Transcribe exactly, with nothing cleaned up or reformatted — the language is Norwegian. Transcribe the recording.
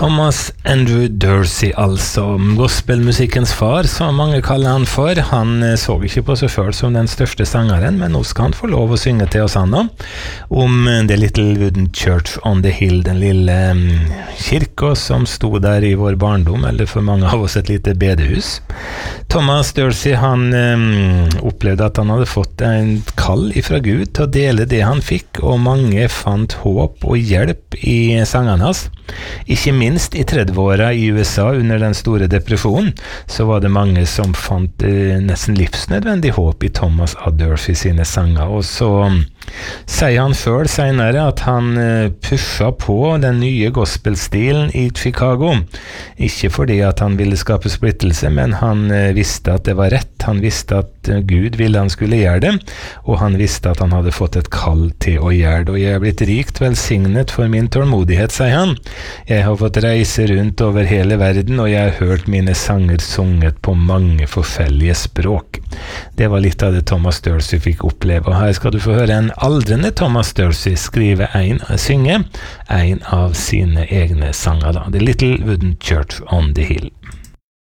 Thomas Andrew Dorsey, altså gospelmusikkens far, som mange kaller han for. Han så ikke på seg selv som den største sangeren, men nå skal han få lov å synge til oss han nå, om The Little Wooden Church on the Hill, den lille um, kirka som sto der i vår barndom, eller for mange av oss et lite bedehus. Thomas Dorsey, han um, opplevde at han hadde fått en kall ifra Gud til å dele det han fikk, og mange fant håp og hjelp i sangene hans. Ikke minst i tredveåra i U S A under den store depresjonen, så var det mange som fant eh, nesten livsnødvendig håp i Thomas A. Dorsey sine sanger, og så um, sier han selv senere at han eh, pusha på den nye gospelstilen i Chicago, ikke fordi at han ville skape splittelse, men han eh, visste at det var rett, han visste at uh, Gud ville han skulle gjøre det, og han visste at han hadde fått et kall til å gjøre det, og jeg er blitt rikt velsignet for min tålmodighet, sier han. Jeg har fått reise rundt over hele verden, og jeg har hørt mine sanger sunget på mange forskjellige språk. Det var litt av det Thomas Dorsey fikk oppleve, og her skal du få høre en aldrende Thomas Dorsey skrive en, synge en av sine egne sanger, da. The Little Wooden Church on the Hill.